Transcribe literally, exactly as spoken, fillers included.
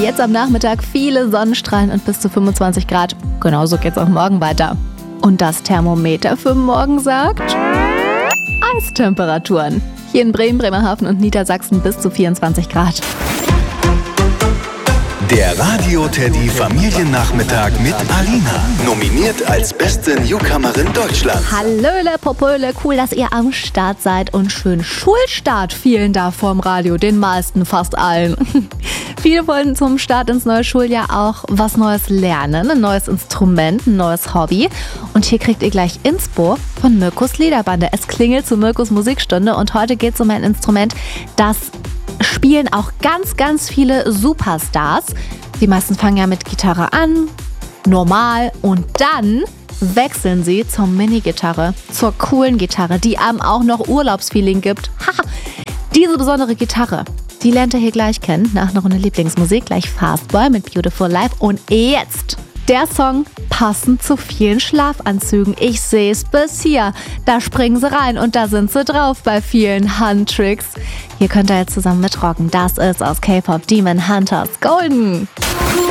Jetzt am Nachmittag viele Sonnenstrahlen und bis zu fünfundzwanzig Grad. Genauso geht's auch morgen weiter. Und das Thermometer für morgen sagt Eistemperaturen. Hier in Bremen, Bremerhaven und Niedersachsen bis zu vierundzwanzig Grad. Der Radio-Teddy Familiennachmittag mit Alina. Nominiert als beste Newcomerin Deutschlands. Hallöle, Popöle, cool, dass ihr am Start seid und schön Schulstart. Vielen da vorm Radio, den meisten, fast allen. Viele wollen zum Start ins neue Schuljahr auch was Neues lernen, ein neues Instrument, ein neues Hobby. Und hier kriegt ihr gleich Inspo von Mirkus Liederbande. Es klingelt zu Mirkus Musikstunde und heute geht es um ein Instrument, das spielen auch ganz, ganz viele Superstars. Die meisten fangen ja mit Gitarre an, normal, und dann wechseln sie zur Mini-Gitarre, zur coolen Gitarre, die einem auch noch Urlaubsfeeling gibt. Ha! Diese besondere Gitarre, die lernt ihr hier gleich kennen, nach einer Runde Lieblingsmusik, gleich Fastboy mit Beautiful Life. Und jetzt der Song passend zu vielen Schlafanzügen. Ich sehe es bis hier. Da springen sie rein und da sind sie drauf bei vielen Handtricks. Hier könnt ihr jetzt zusammen mit rocken. Das ist aus K-Pop Demon Hunters Golden.